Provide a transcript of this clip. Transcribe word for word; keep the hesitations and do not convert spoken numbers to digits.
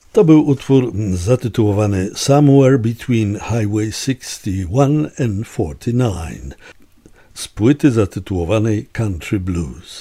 To był utwór zatytułowany Somewhere Between Highway sixty one and forty nine z płyty zatytułowanej Country Blues.